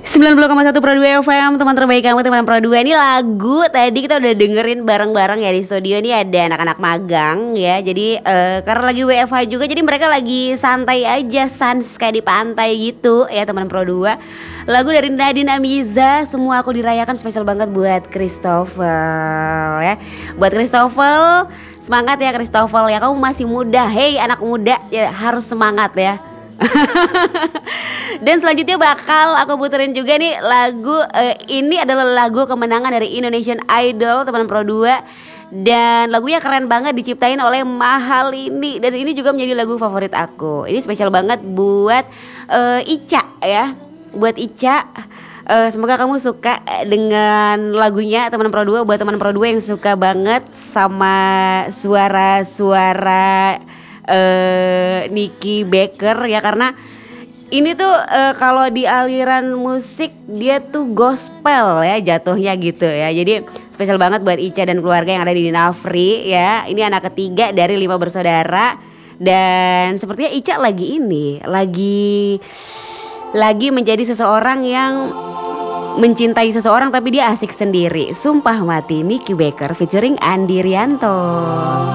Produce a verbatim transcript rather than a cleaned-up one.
sembilan puluh koma satu Pro dua F M, teman terbaik kamu, teman Pro dua. Ini lagu tadi kita udah dengerin bareng-bareng ya di studio. Ini ada anak-anak magang ya. Jadi uh, karena lagi W F H juga, jadi mereka lagi santai aja, sans kayak di pantai gitu ya teman Pro dua. Lagu dari Nadine Amiza, Semua Aku Dirayakan, spesial banget buat Christopher ya. Buat Christopher, semangat ya Christopher ya. Kamu masih muda, hey anak muda ya, harus semangat ya. Dan selanjutnya bakal aku puterin juga nih lagu uh, ini adalah lagu kemenangan dari Indonesian Idol teman Pro dua. Dan lagunya keren banget, diciptain oleh Mahal ini. Dan ini juga menjadi lagu favorit aku. Ini spesial banget buat uh, Ica ya. Buat Ica, uh, semoga kamu suka dengan lagunya teman Pro dua. Buat teman Pro dua yang suka banget sama suara-suara uh, Nicky Baker ya, karena ini tuh uh, kalau di aliran musik dia tuh gospel ya jatuhnya gitu ya. Jadi spesial banget buat Ica dan keluarga yang ada di Nafri ya. Ini anak ketiga dari lima bersaudara. Dan sepertinya Ica lagi ini Lagi Lagi menjadi seseorang yang mencintai seseorang tapi dia asik sendiri. Sumpah Mati, Nicky Baker featuring Andi Rianto.